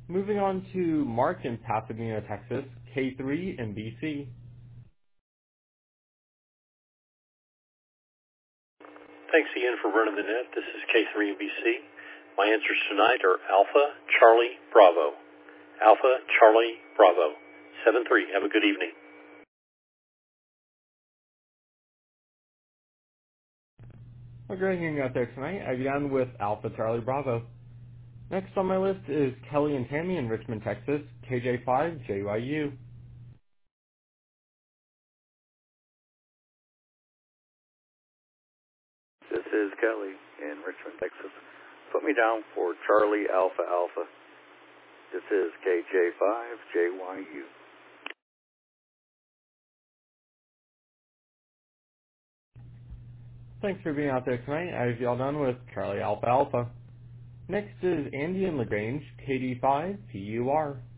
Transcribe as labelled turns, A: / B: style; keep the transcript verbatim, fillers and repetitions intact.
A: Moving on to Mark in Pasadena, Texas, K three M B C.
B: Thanks again for running the net. This is K three M B C. My answers tonight are Alpha, Charlie, Bravo. Alpha, Charlie, Bravo. seven three. Have a good evening.
A: Well, great hearing you out there tonight. I've begun with Alpha Charlie Bravo. Next on my list is Kelly and Tammy in Richmond, Texas, K J five J Y U.
C: This is Kelly in Richmond, Texas. Put me down for Charlie Alpha Alpha. This is K J five J Y U.
A: Thanks for being out there tonight. I've y'all done with Charlie Alpha Alpha. Next is Andy in LaGrange, K D five P U R.